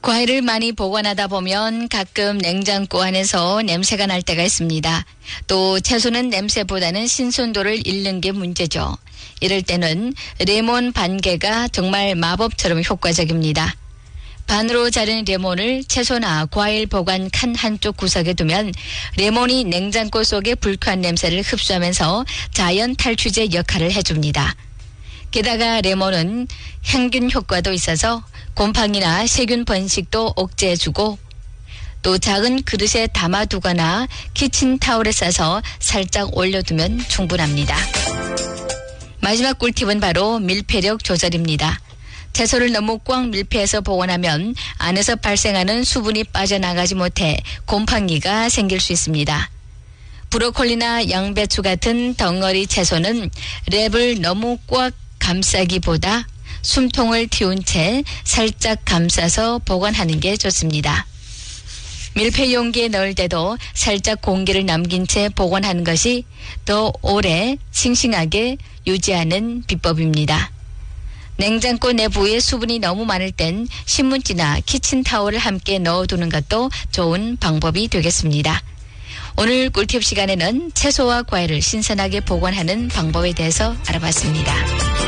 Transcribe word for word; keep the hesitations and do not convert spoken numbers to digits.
과일을 많이 보관하다 보면 가끔 냉장고 안에서 냄새가 날 때가 있습니다. 또 채소는 냄새보다는 신선도를 잃는 게 문제죠. 이럴 때는 레몬 반 개가 정말 마법처럼 효과적입니다. 반으로 자른 레몬을 채소나 과일 보관 칸 한쪽 구석에 두면 레몬이 냉장고 속의 불쾌한 냄새를 흡수하면서 자연 탈취제 역할을 해줍니다. 게다가 레몬은 향균 효과도 있어서 곰팡이나 세균 번식도 억제해주고 또 작은 그릇에 담아두거나 키친타올에 싸서 살짝 올려두면 충분합니다. 마지막 꿀팁은 바로 밀폐력 조절입니다. 채소를 너무 꽉 밀폐해서 보관하면 안에서 발생하는 수분이 빠져나가지 못해 곰팡이가 생길 수 있습니다. 브로콜리나 양배추 같은 덩어리 채소는 랩을 너무 꽉 감싸기보다 숨통을 틔운 채 살짝 감싸서 보관하는 게 좋습니다. 밀폐 용기에 넣을 때도 살짝 공기를 남긴 채 보관하는 것이 더 오래 싱싱하게 유지하는 비법입니다. 냉장고 내부에 수분이 너무 많을 땐 신문지나 키친타올을 함께 넣어두는 것도 좋은 방법이 되겠습니다. 오늘 꿀팁 시간에는 채소와 과일을 신선하게 보관하는 방법에 대해서 알아봤습니다.